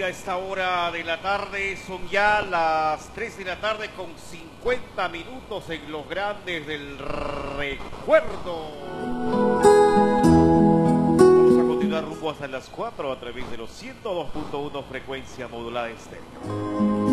a esta hora de la tarde, son ya las 3 de la tarde con 50 minutos en los grandes del recuerdo. Vamos a continuar rumbo hasta las 4 a través de los 102.1 frecuencia modulada estéreo.